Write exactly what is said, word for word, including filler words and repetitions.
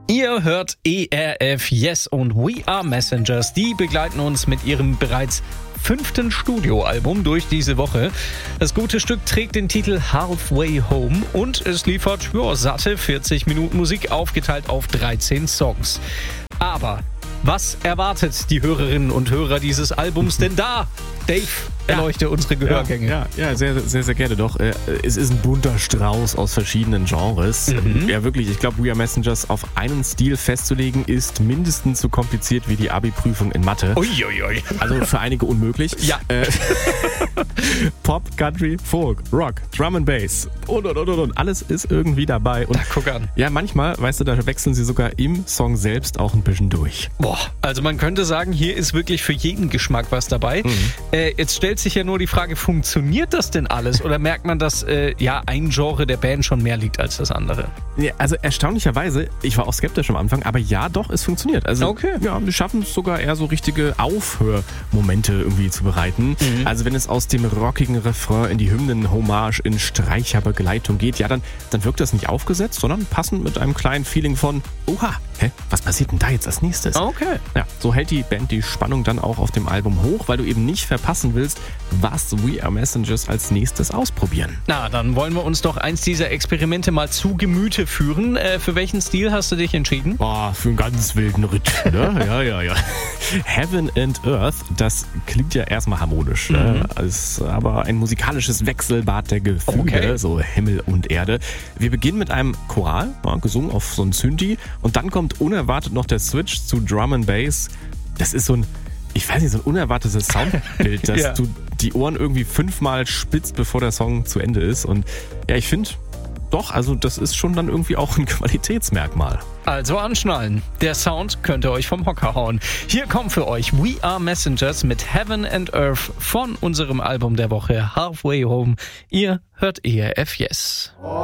Ihr hört E R F Yes und We Are Messengers. Die begleiten uns mit ihrem bereits fünften Studioalbum durch diese Woche. Das gute Stück trägt den Titel Halfway Home und es liefert ja, satte vierzig Minuten Musik, aufgeteilt auf dreizehn Songs. Aber was erwartet die Hörerinnen und Hörer dieses Albums denn da? Dave, erleuchte ja. unsere Gehörgänge. Ja, ja, sehr, sehr, sehr gerne doch. Es ist ein bunter Strauß aus verschiedenen Genres. Mhm. Ja, wirklich, ich glaube, We Are Messengers auf einen Stil festzulegen, ist mindestens so kompliziert wie die Abi-Prüfung in Mathe. Uiuiui. Also für einige unmöglich. Ja. Äh, Pop, Country, Folk, Rock, Drum and Bass und, und, und, und. Alles ist irgendwie dabei. Und da, guck an. Ja, manchmal, weißt du, da wechseln sie sogar im Song selbst auch ein bisschen durch. Boah, also man könnte sagen, hier ist wirklich für jeden Geschmack was dabei. Mhm. Äh, jetzt stellt sich ja nur die Frage, funktioniert das denn alles? Oder merkt man, dass äh, ja ein Genre der Band schon mehr liegt als das andere? Ja, also erstaunlicherweise, ich war auch skeptisch am Anfang, aber ja, doch, es funktioniert. Also okay. Ja, wir schaffen es sogar eher so richtige Aufhörmomente irgendwie zu bereiten. Mhm. Also wenn es aus dem rockigen Refrain in die Hymnen-Hommage in Streicherbegleitung geht, ja, dann, dann wirkt das nicht aufgesetzt, sondern passend mit einem kleinen Feeling von, oha, hä, was passiert denn da jetzt als nächstes? Okay. Ja, so hält die Band die Spannung dann auch auf dem Album hoch, weil du eben nicht verpassen willst, was We Are Messengers als nächstes ausprobieren. Na, dann wollen wir uns doch eins dieser Experimente mal zu Gemüte führen. Äh, für welchen Stil hast du dich entschieden? Boah, für einen ganz wilden Ritt, ne? ja, ja, ja. Heaven and Earth, das klingt ja erstmal harmonisch, mhm. ne? Ist aber ein musikalisches Wechselbad der Gefühle, okay. So Himmel und Erde. Wir beginnen mit einem Choral, ja, gesungen auf so ein Synthi, und dann kommt unerwartet noch der Switch zu Drum and Bass. Das ist so ein, ich weiß nicht, so ein unerwartetes Soundbild, dass ja. du die Ohren irgendwie fünfmal spitzt, bevor der Song zu Ende ist. Und ja, ich finde, doch, also das ist schon dann irgendwie auch ein Qualitätsmerkmal. Also anschnallen. Der Sound könnte euch vom Hocker hauen. Hier kommt für euch We Are Messengers mit Heaven and Earth von unserem Album der Woche Halfway Home. Ihr hört E R F Yes.